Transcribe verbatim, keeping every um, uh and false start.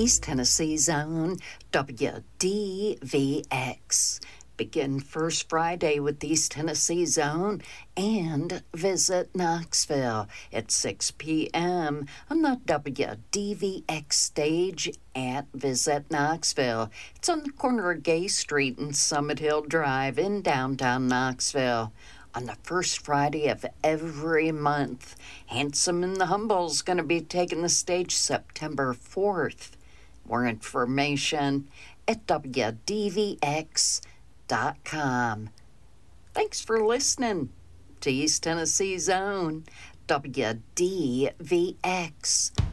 East Tennessee Zone, W D V X. Begin first Friday with East Tennessee Zone and visit Knoxville at six p.m. on the W D V X stage at Visit Knoxville. It's on the corner of Gay Street and Summit Hill Drive in downtown Knoxville. On the first Friday of every month, Handsome and the Humble's going to be taking the stage September fourth. More information at W D V X dot com. Thanks for listening to East Tennessee Zone, W D V X.